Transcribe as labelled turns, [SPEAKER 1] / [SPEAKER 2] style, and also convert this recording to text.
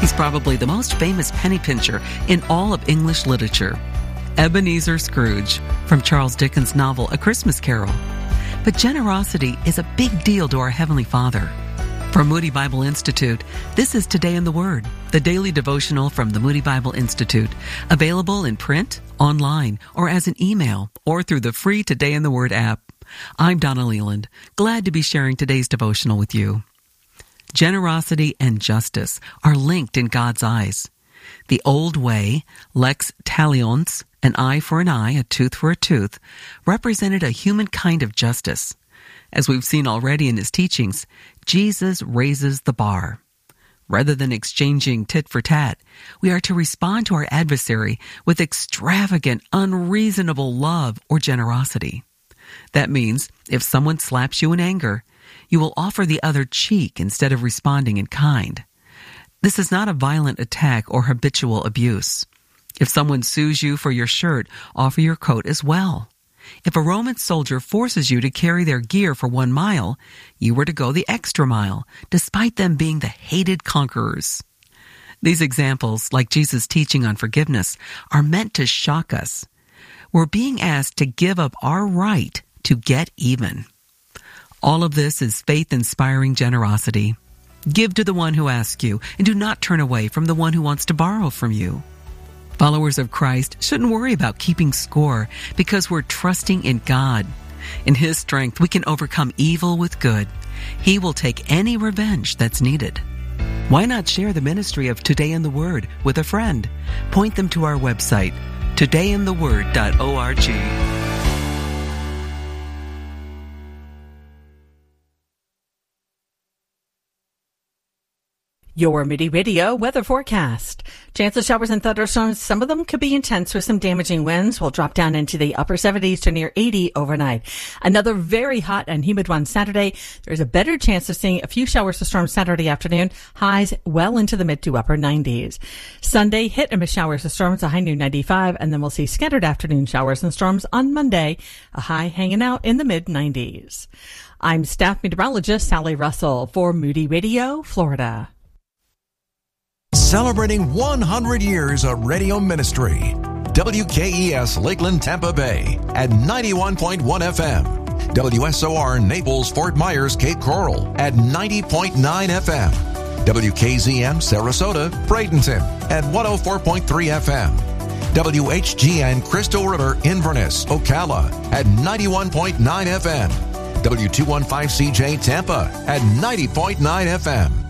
[SPEAKER 1] He's probably the most famous penny pincher in all of English literature. Ebenezer Scrooge, from Charles Dickens' novel A Christmas Carol. But generosity is a big deal to our Heavenly Father. From Moody Bible Institute, this is Today in the Word, the daily devotional from the Moody Bible Institute, available in print, online, or as an email, or through the free Today in the Word app. I'm Donna Leland, glad to be sharing today's devotional with you. Generosity and justice are linked in God's eyes. The old way, lex talionis, an eye for an eye, a tooth for a tooth, represented a human kind of justice. As we've seen already in his teachings, Jesus raises the bar. Rather than exchanging tit for tat, we are to respond to our adversary with extravagant, unreasonable love or generosity. That means if someone slaps you in anger, you will offer the other cheek instead of responding in kind. This is not a violent attack or habitual abuse. If someone sues you for your shirt, offer your coat as well. If a Roman soldier forces you to carry their gear for 1 mile, you were to go the extra mile, despite them being the hated conquerors. These examples, like Jesus' teaching on forgiveness, are meant to shock us. We're being asked to give up our right to get even. All of this is faith-inspiring generosity. Give to the one who asks you, and do not turn away from the one who wants to borrow from you. Followers of Christ shouldn't worry about keeping score because we're trusting in God. In His strength, we can overcome evil with good. He will take any revenge that's needed. Why not share the ministry of Today in the Word with a friend? Point them to our website, todayintheword.org.
[SPEAKER 2] Your Moody Radio weather forecast. Chance of showers and thunderstorms. Some of them could be intense with some damaging winds. Will drop down into the upper 70s to near 80 overnight. Another very hot and humid one Saturday. There's a better chance of seeing a few showers or storms Saturday afternoon. Highs well into the mid to upper 90s. Sunday, hit and miss showers or storms, a high near 95, and then we'll see scattered afternoon showers and storms on Monday, a high hanging out in the mid 90s. I'm staff meteorologist Sally Russell for Moody Radio, Florida.
[SPEAKER 3] Celebrating 100 years of radio ministry. WKES Lakeland, Tampa Bay at 91.1 FM. WSOR Naples, Fort Myers, Cape Coral at 90.9 FM. WKZM Sarasota, Bradenton at 104.3 FM. WHGN Crystal River, Inverness, Ocala at 91.9 FM. W215CJ Tampa at 90.9 FM.